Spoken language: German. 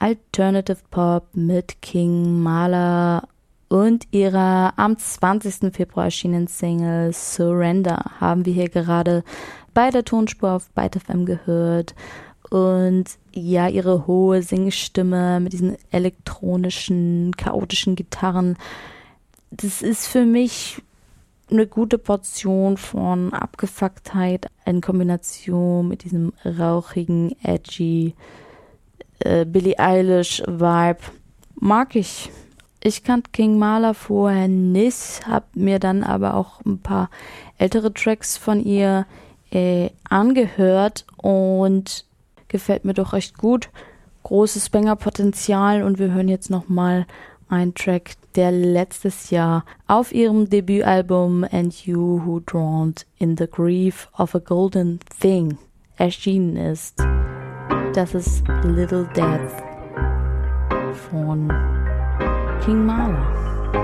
Alternative Pop mit King Mala und ihrer am 20. Februar erschienenen Single Surrender haben wir hier gerade bei der Tonspur auf Byte FM gehört. Und ja, ihre hohe Singstimme mit diesen elektronischen, chaotischen Gitarren, das ist für mich eine gute Portion von Abgefucktheit in Kombination mit diesem rauchigen, edgy Billie Eilish Vibe. Mag ich. Ich kannte King Mala vorher nicht, habe mir dann aber auch ein paar ältere Tracks von ihr angehört und gefällt mir doch recht gut. Großes Banger-Potenzial und wir hören jetzt nochmal einen Track, der letztes Jahr auf ihrem Debütalbum And You Who Drowned in the Grief of a Golden Thing erschienen ist. Das ist Little Death von King Mala.